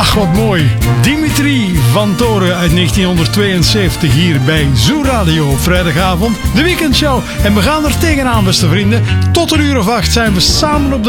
Ach, wat mooi. Dimitri van Toren uit 1972 hier bij Zoo Radio op vrijdagavond. De weekendshow. En we gaan er tegenaan, beste vrienden. Tot 1:08 zijn we samen op de